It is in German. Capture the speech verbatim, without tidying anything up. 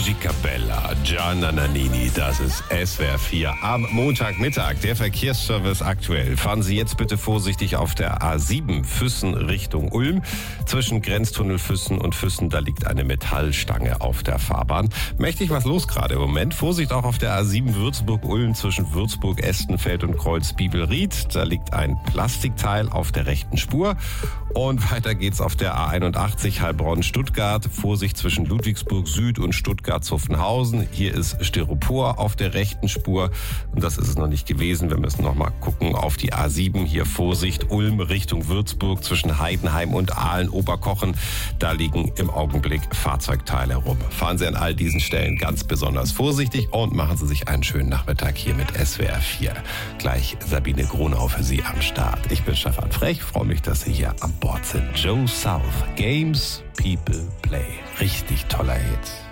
Musica Bella, Gianna Nannini, das ist S W R vier am Montagmittag. Der Verkehrsservice aktuell. Fahren Sie jetzt bitte vorsichtig auf der A sieben Füssen Richtung Ulm. Zwischen Grenztunnel Füssen und Füssen, da liegt eine Metallstange auf der Fahrbahn. Mächtig was los gerade im Moment. Vorsicht auch auf der A sieben Würzburg-Ulm zwischen Würzburg, Estenfeld und Kreuz-Bibelried. Da liegt ein Plastikteil auf der rechten Spur. Und weiter geht's auf der A einundachtzig Heilbronn-Stuttgart. Vorsicht zwischen Ludwigsburg Süd und Stuttgart-Zuffenhausen. Hier ist Styropor auf der rechten Spur. Und das ist es noch nicht gewesen. Wir müssen noch mal gucken auf die A sieben. Hier Vorsicht Ulm Richtung Würzburg zwischen Heidenheim und Aalen-Oberkochen. Da liegen im Augenblick Fahrzeugteile rum. Fahren Sie an all diesen Stellen ganz besonders vorsichtig und machen Sie sich einen schönen Nachmittag hier mit S W R vier. Gleich Sabine Gronau für Sie am Start. Ich bin Stefan Frech. Freue mich, dass Sie hier am Bord sind. Joe South. Games People Play. Richtig toller Hit.